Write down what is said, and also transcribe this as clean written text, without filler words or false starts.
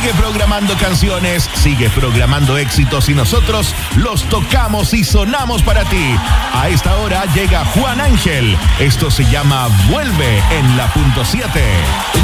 Sigue programando canciones, sigue programando éxitos y nosotros los tocamos y sonamos para ti. A esta hora llega Juan Ángel. Esto se llama Vuelve en la .7.